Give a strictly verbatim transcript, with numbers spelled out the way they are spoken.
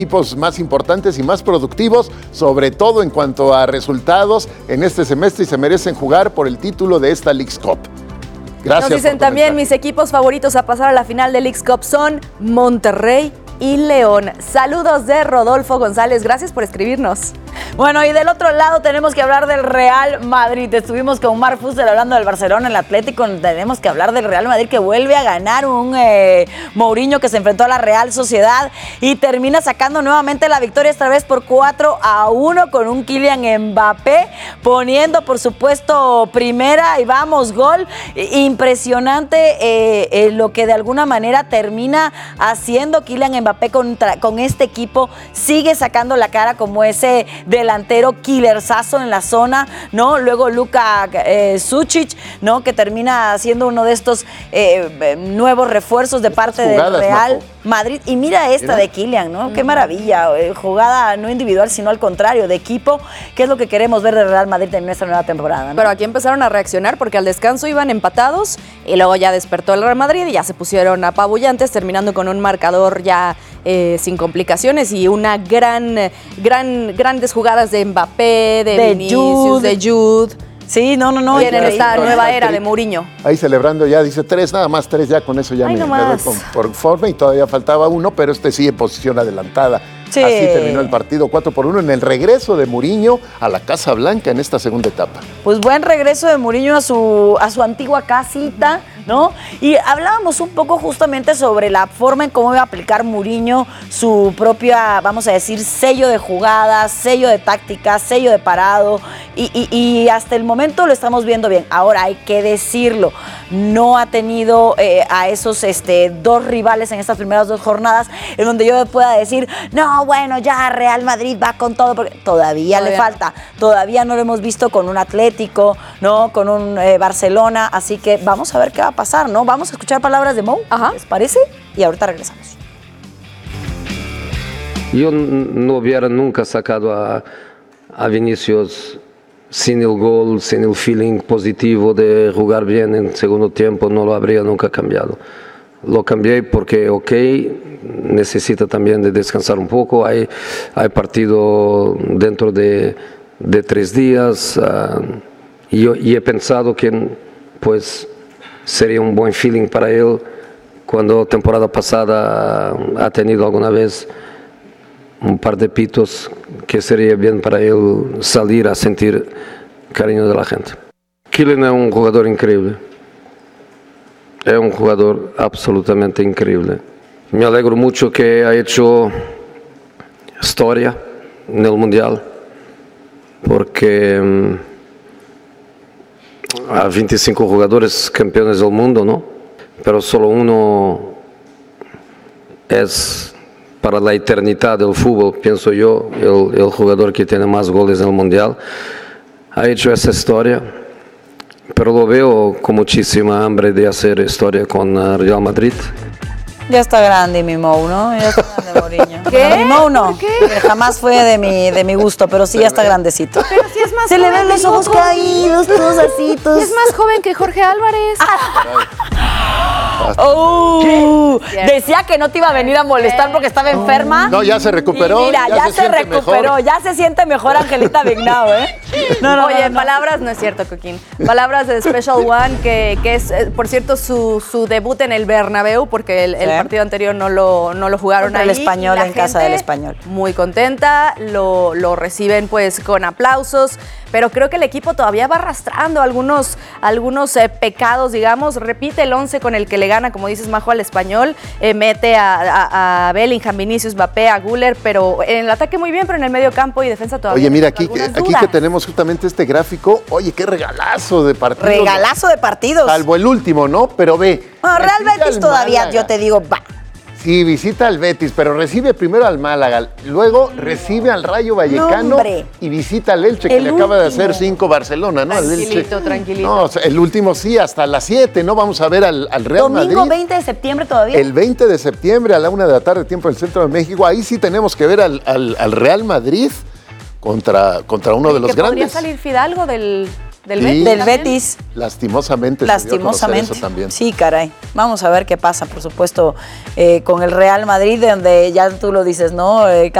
equipos más importantes y más productivos, sobre todo en cuanto a resultados en este semestre, y se merecen jugar por el título de esta Leagues Cup. Gracias. Nos dicen también, mis equipos favoritos a pasar a la final de Leagues Cup son Monterrey y León. Saludos de Rodolfo González, gracias por escribirnos. Bueno, y del otro lado tenemos que hablar del Real Madrid. Estuvimos con Marc Fussell hablando del Barcelona, el Atlético. Tenemos que hablar del Real Madrid, que vuelve a ganar, un eh, Mourinho que se enfrentó a la Real Sociedad y termina sacando nuevamente la victoria, esta vez por cuatro a uno, con un Kylian Mbappé poniendo, por supuesto, primera y vamos, gol. Impresionante eh, eh, lo que de alguna manera termina haciendo Kylian Mbappé contra, con este equipo. Sigue sacando la cara como ese delantero killerzazo en la zona, ¿no? Luego Luka eh, Sučić, ¿no? Que termina siendo uno de estos eh, nuevos refuerzos de parte jugadas, del Real Majo. Madrid. Y mira esta mira. de Kylian, ¿no? Mm. Qué maravilla. Eh, jugada no individual, sino al contrario, de equipo, que es lo que queremos ver del Real Madrid en nuestra nueva temporada, ¿no? Pero aquí empezaron a reaccionar porque al descanso iban empatados y luego ya despertó el Real Madrid y ya se pusieron apabullantes, terminando con un marcador ya eh, sin complicaciones y una gran, gran, grandes jugadas de Mbappé, de, de Vinicius, Jude. de Jude. Sí, no, no, no. Tienen esta nueva era de Mourinho. Ahí celebrando ya, dice tres, nada más tres, ya con eso ya Ay, me, no me doy por, por forma, y todavía faltaba uno, pero este sí en posición adelantada. Sí. Así terminó el partido cuatro por uno en el regreso de Mourinho a la Casa Blanca en esta segunda etapa. Pues buen regreso de Mourinho a su, a su antigua casita, ¿no? Y hablábamos un poco justamente sobre la forma en cómo iba a aplicar Mourinho su propia, vamos a decir, sello de jugadas, sello de táctica, sello de parado, y, y, y hasta el momento lo estamos viendo bien. Ahora hay que decirlo, no ha tenido eh, a esos este, dos rivales en estas primeras dos jornadas en donde yo pueda decir, no, bueno, ya Real Madrid va con todo, porque todavía, todavía le falta, todavía no lo hemos visto con un Atlético, ¿no? Con un eh, Barcelona, así que vamos a ver qué va a pasar, ¿no? Vamos a escuchar palabras de Mou, Ajá. ¿les parece? Y ahorita regresamos. Yo no hubiera nunca sacado a, a Vinicius sin el gol, sin el feeling positivo de jugar bien en segundo tiempo, no lo habría nunca cambiado. Lo cambié porque, ok, necesita también de descansar un poco, hay, hay partido dentro de, de tres días, uh, y, yo, y he pensado que pues sería un buen feeling para él cuando temporada pasada ha tenido alguna vez un par de pitos, que sería bien para él salir a sentir cariño de la gente. Kylian es un jugador increíble. Es un jugador absolutamente increíble. Me alegro mucho que ha hecho historia en el Mundial, porque um, hay veinticinco jugadores campeones del mundo, ¿no? Pero solo uno es para la eternidad del fútbol, pienso yo, el, el jugador que tiene más goles en el Mundial. Ha hecho esa historia, pero lo veo con muchísima hambre de hacer historia con uh, Real Madrid. Ya está grande mi Mou, ¿no? Ya está grande Mourinho. ¿Qué? Bueno, mi Mou no, jamás fue de mi, de mi gusto, pero sí ya está grandecito. Pero sí es más Se joven le ven los ojos Coco. caídos, todos así, todos. Es más joven que Jorge Álvarez. Oh, decía que no te iba a venir a molestar porque estaba enferma. No, ya se recuperó. Y mira, ya, ya se, se recuperó, mejor. ya se siente mejor Angelita Vignao, ¿eh? No, no, Oye, no, no. palabras, no es cierto, Coquín. Palabras de Special One, que, que es, por cierto, su, su debut en el Bernabéu, porque el, sí. el partido anterior no lo, no lo jugaron Contra ahí. el Español, en casa del Español. Muy contenta, lo, lo reciben pues con aplausos, pero creo que el equipo todavía va arrastrando algunos, algunos eh, pecados, digamos. Repite el once con el que le gana, como dices, Majo, al Español. Eh, mete a, a, a Bellingham, Vinicius, Mbappé, a Güler, pero en el ataque muy bien, pero en el medio campo y defensa todavía. Oye, mira, aquí, aquí que tenemos justamente este gráfico. Oye, qué regalazo de partidos. Regalazo de partidos. Salvo el último, ¿no? Pero ve. No, Real Betis todavía, Málaga. Yo te digo, va. Sí, visita al Betis, pero recibe primero al Málaga, luego recibe al Rayo Vallecano no, y visita al Elche, que el le último. acaba de hacer cinco Barcelona, ¿no? Tranquilito, Elche. tranquilito. No, el último sí, hasta las siete, ¿no? Vamos a ver al, al Real Domingo Madrid. Domingo veinte de septiembre todavía. El veinte de septiembre a la una de la tarde, tiempo del centro de México. Ahí sí tenemos que ver al, al, al Real Madrid contra, contra uno de los que grandes. ¿Podría salir Fidalgo del, ¿Del Sí. Betis? Del también. Betis. Lastimosamente. Lastimosamente. Se dio a conocer eso también. Sí, caray. Vamos a ver qué pasa, por supuesto, eh, con el Real Madrid, donde ya tú lo dices, ¿no? Eh,